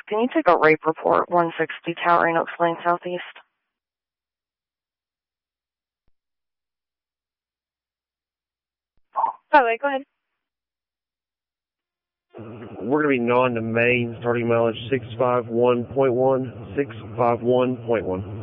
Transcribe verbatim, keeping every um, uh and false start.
Can you take a rape report, one sixty Towering Oaks Lane Southeast? Oh, wait, go ahead. We're going to be non to main, starting mileage six five one point one, six five one point one.